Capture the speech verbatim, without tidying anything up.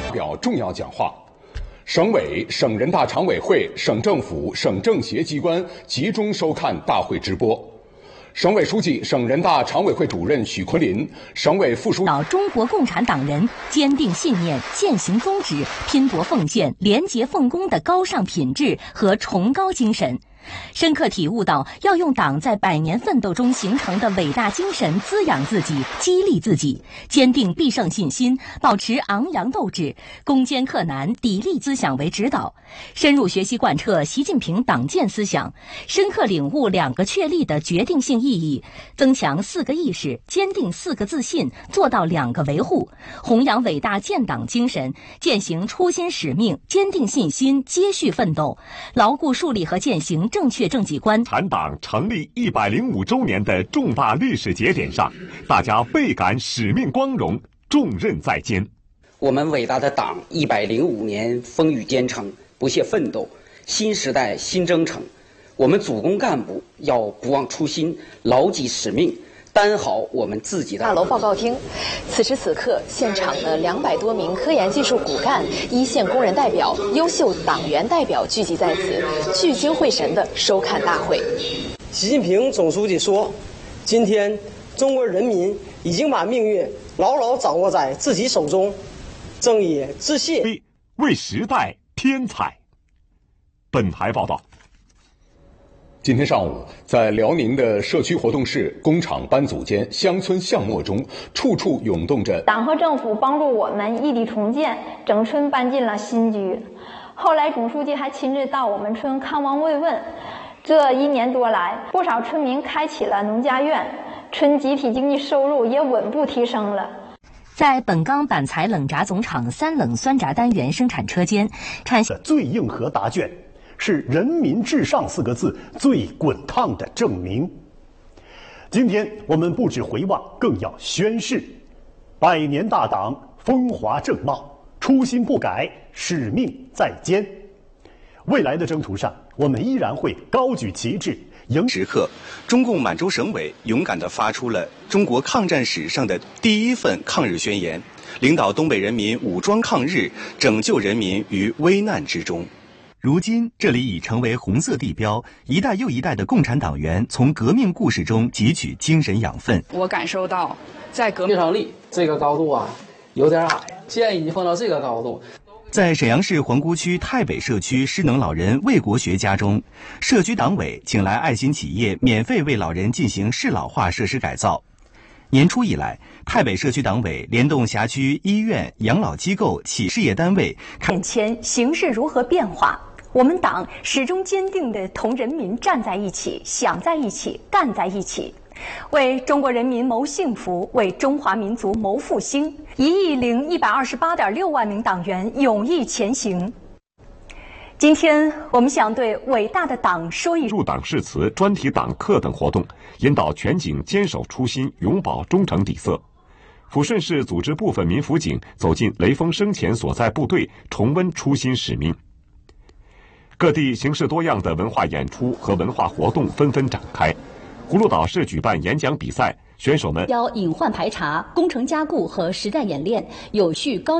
表重要讲话。省委、省人大常委会、省政府、省政协机关集中收看大会直播。省委书记、省人大常委会主任许昆林，省委副书记。 中国共产党人坚定信念、践行宗旨、拼搏奉献、廉洁奉公的高尚品质和崇高精神。深刻体悟到要用党在百年奋斗中形成的伟大精神滋养自己、激励自己，坚定必胜信心，保持昂扬斗志，攻坚克难、砥砺思想为指导，深入学习贯彻习近平党建思想，深刻领悟两个确立的决定性意义，增强四个意识，坚定四个自信，做到两个维护，弘扬伟大建党精神，践行初心使命，坚定信心，接续奋斗，牢固树立和践行正确政绩观。 共产党成立一百零五周年的重大历史节点上，大家倍感使命光荣，重任在肩。 我们伟大的党一百零五年风雨兼程，不懈奋斗，新时代新征程。我们组工干部要不忘初心，牢记使命，担好我们自己的。 大楼报告厅，此时此刻，现场的两百多名科研技术骨干、一线工人代表、优秀党员代表聚集在此，聚精会神地收看大会。 习近平总书记说：“今天中国人民已经把命运牢牢掌握在自己手中，正也致谢为时代添彩。”本台报道。 今天上午，在辽宁的社区活动室、工厂班组间、乡村巷陌中，处处涌动着党和政府帮助我们异地重建，整村搬进了新居。后来总书记还亲自到我们村看望慰问。这一年多来，不少村民开启了农家院，村集体经济收入也稳步提升了。 在本钢板材冷轧总厂三冷酸轧单元生产车间，产的最硬核答卷。是人民至上四个字最滚烫的证明。今天我们不止回望，更要宣誓：百年大党风华正茂，初心不改，使命在肩。未来的征途上，我们依然会高举旗帜。迎时刻，中共满洲省委勇敢地发出了中国抗战史上的第一份抗日宣言，领导东北人民武装抗日，拯救人民于危难之中。 如今，这里已成为红色地标，一代又一代的共产党员从革命故事中汲取精神养分。 我感受到，在革命上力这个高度啊，有点矮，现在已经放到这个高度。 在沈阳市皇姑区太北社区失能老人魏国学家中，社区党委请来爱心企业免费为老人进行适老化设施改造。年初以来，太北社区党委联动辖区医院、养老机构、企事业单位， 眼前形势如何变化？我们党始终坚定地同人民站在一起，想在一起，干在一起，为中国人民谋幸福，为中华民族谋复兴。一亿零一百二十八点六万名党员勇毅前行。今天，我们想对伟大的党说一入党誓词、专题党课等活动，引导全警坚守初心，永葆忠诚底色。抚顺市组织部分民辅警走进雷锋生前所在部队，重温初心使命。各地形式多样的文化演出和文化活动纷纷展开。葫芦岛市举办演讲比赛，选手们要隐患排查、工程加固和实战演练，有序高